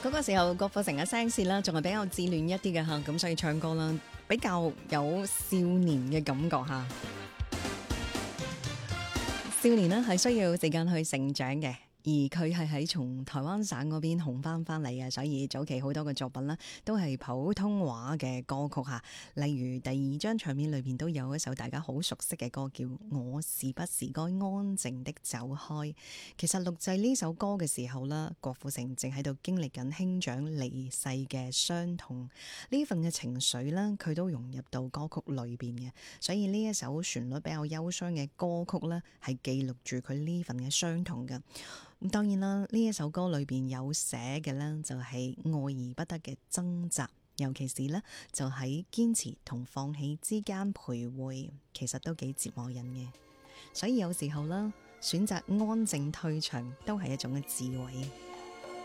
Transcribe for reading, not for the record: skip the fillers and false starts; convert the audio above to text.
嗰個時候郭富城嘅聲線啦，仲係比較自戀一啲嘅吓，咁所以唱歌啦比較有少年嘅感覺吓。少年呢係需要時間去成長嘅。而佢係喺從台灣省嗰邊紅翻嚟嘅，所以早期好多嘅作品啦，都係普通話嘅歌曲嚇。例如第二張唱片裏邊都有一首大家好熟悉嘅歌，叫《我是不是該安靜的走開》。其實錄製呢首歌嘅時候啦，郭富城正喺度經歷緊兄長離世嘅傷痛，呢份嘅情緒啦，佢都融入到歌曲裏邊嘅。所以呢一首旋律比較憂傷嘅歌曲呢，係記錄住佢呢份嘅傷痛嘅。咁當然啦，呢一首歌裏邊有寫嘅呢，就係愛而不得嘅掙扎，尤其是呢，就喺堅持同放棄之間徘徊，其實都幾折磨人嘅。所以有時候啦，選擇安靜退場都係一種嘅智慧。